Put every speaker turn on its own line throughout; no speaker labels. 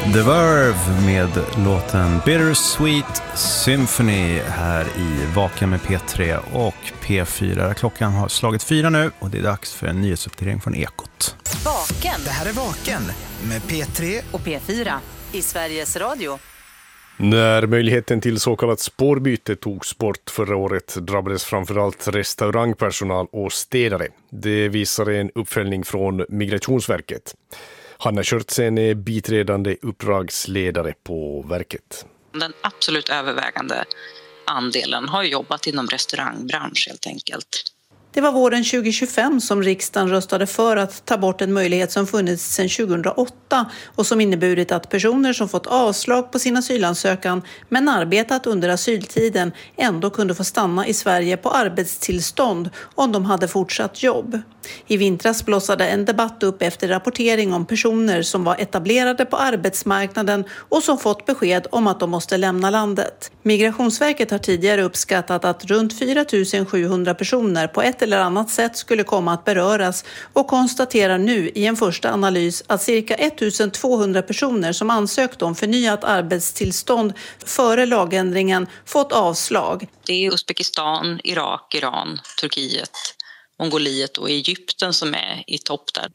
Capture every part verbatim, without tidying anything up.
The Verve med låten Bittersweet Symphony här i Vaken med P tre och P fyra. Klockan har slagit fyra nu och det är dags för en nyhetsuppdatering från Ekot.
Vaken.
Det här är Vaken med P tre
och P fyra i Sveriges Radio.
När möjligheten till så kallat spårbyte togs bort förra året drabbades framförallt restaurangpersonal och städare. Det visar en uppföljning från Migrationsverket. Hanna Kjörtsen är biträdande uppdragsledare på verket.
Den absolut övervägande andelen har jobbat inom restaurangbransch helt enkelt.
Det var våren tjugo tjugofem som riksdagen röstade för att ta bort en möjlighet som funnits sedan tjugohundraåtta och som inneburit att personer som fått avslag på sin asylansökan men arbetat under asyltiden ändå kunde få stanna i Sverige på arbetstillstånd om de hade fortsatt jobb. I vintras blossade en debatt upp efter rapportering om personer som var etablerade på arbetsmarknaden och som fått besked om att de måste lämna landet. Migrationsverket har tidigare uppskattat att runt fyra tusen sjuhundra personer på ett eller annat sätt skulle komma att beröras och konstaterar nu i en första analys att cirka ettusentvåhundra personer som ansökt om förnyat arbetstillstånd före lagändringen fått avslag.
Det är Uzbekistan, Irak, Iran, Turkiet, Mongoliet och Egypten som är i topp där.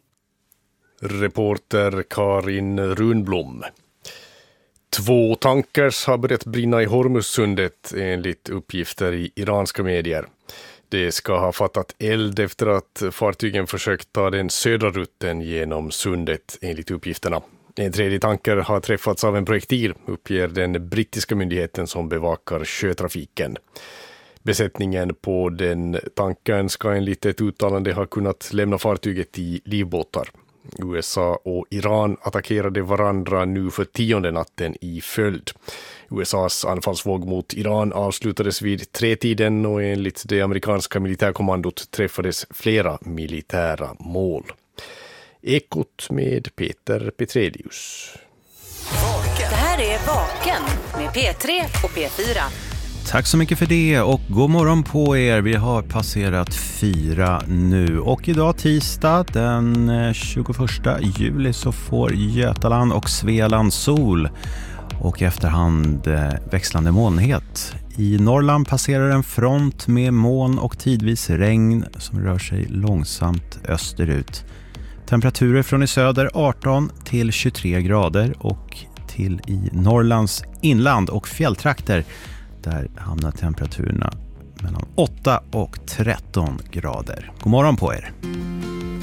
Reporter Karin Runblom. Två tankers har börjat brinna i Hormuzsundet enligt uppgifter i iranska medier. Det ska ha fattat eld efter att fartygen försökt ta den södra rutten genom sundet enligt uppgifterna. En tredje tanker har träffats av en projektil, uppger den brittiska myndigheten som bevakar sjötrafiken. Besättningen på den tankern ska enligt ett uttalande ha kunnat lämna fartyget i livbåtar. U S A och Iran attackerade varandra nu för tionde natten i följd. U S A:s anfallsvåg mot Iran avslutades vid tretiden och enligt det amerikanska militärkommandot träffades flera militära mål. Ekot med Peter Petrelius.
Det här är Vaken med P tre och P fyra.
Tack så mycket för det och god morgon på er. Vi har passerat fyra nu och idag tisdag den tjugoförsta juli så får Götaland och Svealand sol och efterhand växlande molnighet. I Norrland passerar en front med moln och tidvis regn som rör sig långsamt österut. Temperaturer från i söder arton till tjugotre grader och till i Norrlands inland och fjälltrakter. Där hamnar temperaturerna mellan åtta och tretton grader. God morgon på er!